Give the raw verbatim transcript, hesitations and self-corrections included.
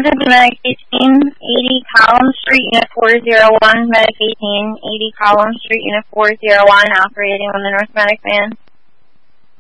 Medic eighteen, eighty Collins Street, Unit four zero one, Medic eighteen, eighty Collins Street, Unit four zero one, operating on the North Medic van.